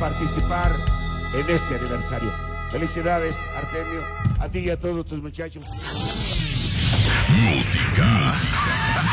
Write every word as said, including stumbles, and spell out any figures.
participar en este aniversario. Felicidades, Artemio, a ti y a todos tus muchachos. Música.